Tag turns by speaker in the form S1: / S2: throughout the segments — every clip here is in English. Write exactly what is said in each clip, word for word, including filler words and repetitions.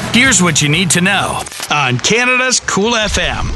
S1: Here's what you need to know on Canada's Cool F M.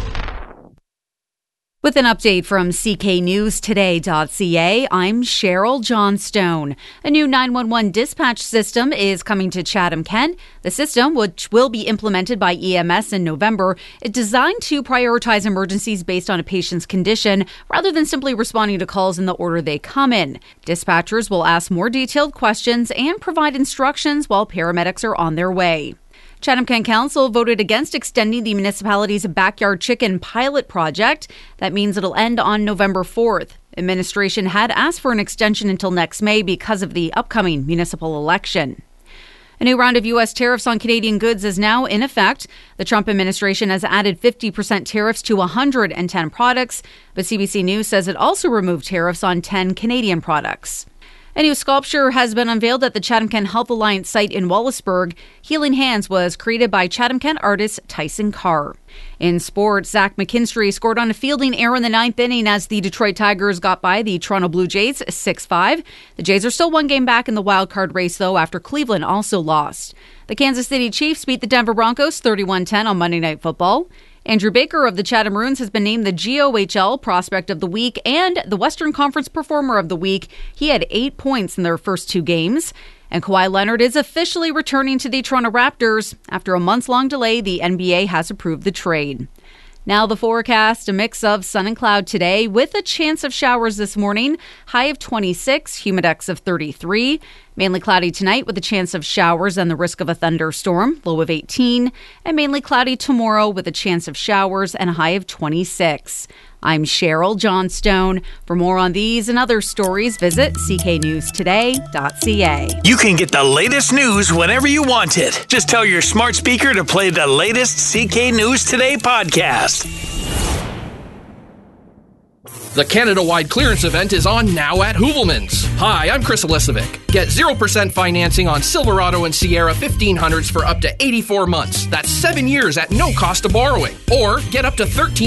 S2: With an update from C K News Today dot C A, I'm Cheryl Johnstone. A new nine one one dispatch system is coming to Chatham-Kent. The system, which will be implemented by E M S in November, is designed to prioritize emergencies based on a patient's condition rather than simply responding to calls in the order they come in. Dispatchers will ask more detailed questions and provide instructions while paramedics are on their way. Chatham-Kent Council voted against extending the municipality's backyard chicken pilot project. That means it'll end on November fourth. Administration had asked for an extension until next May because of the upcoming municipal election. A new round of U S tariffs on Canadian goods is now in effect. The Trump administration has added fifty percent tariffs to one hundred ten products, but C B C News says it also removed tariffs on ten Canadian products. A new sculpture has been unveiled at the Chatham-Kent Health Alliance site in Wallaceburg. Healing Hands was created by Chatham-Kent artist Tyson Carr. In sports, Zach McKinstry scored on a fielding error in the ninth inning as the Detroit Tigers got by the Toronto Blue Jays six five. The Jays are still one game back in the wild card race, though, after Cleveland also lost. The Kansas City Chiefs beat the Denver Broncos thirty-one ten on Monday Night Football. Andrew Baker of the Chatham Maroons has been named the G O H L Prospect of the Week and the Western Conference Performer of the Week. He had eight points in their first two games. And Kawhi Leonard is officially returning to the Toronto Raptors. After a months-long delay, the N B A has approved the trade. Now the forecast, a mix of sun and cloud today with a chance of showers this morning. High of twenty-six, humidex of thirty-three. Mainly cloudy tonight with a chance of showers and the risk of a thunderstorm. Low of eighteen. And mainly cloudy tomorrow with a chance of showers and a high of twenty-six. I'm Cheryl Johnstone. For more on these and other stories, visit C K News Today dot C A.
S1: You can get the latest news whenever you want it. Just tell your smart speaker to play the latest C K News Today podcast.
S3: The Canada-wide clearance event is on now at Hoovelmans. Hi, I'm Chris Elisovic. Get zero percent financing on Silverado and Sierra fifteen hundreds for up to eighty-four months. That's seven years at no cost of borrowing. Or get up to thirteen